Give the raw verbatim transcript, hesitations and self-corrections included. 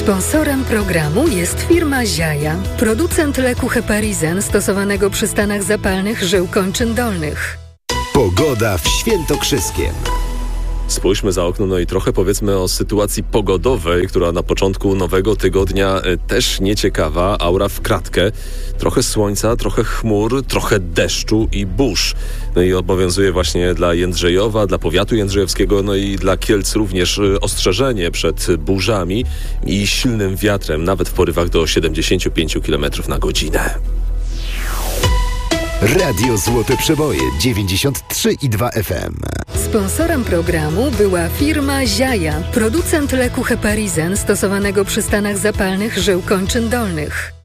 Sponsorem programu jest firma Ziaja, producent leku Heparizen stosowanego przy stanach zapalnych żył kończyn dolnych. Pogoda w Świętokrzyskiem. Spójrzmy za okno, no i trochę powiedzmy o sytuacji pogodowej, która na początku nowego tygodnia też nieciekawa, aura w kratkę. Trochę słońca, trochę chmur, trochę deszczu i burz. No i obowiązuje właśnie dla Jędrzejowa, dla powiatu jędrzejowskiego, no i dla Kielc również ostrzeżenie przed burzami i silnym wiatrem, nawet w porywach do siedemdziesiąt pięć kilometrów na godzinę. Radio Złote Przeboje dziewięćdziesiąt trzy i dwa F M. Sponsorem programu była firma Ziaja, producent leku Heparizen stosowanego przy stanach zapalnych żył kończyn dolnych.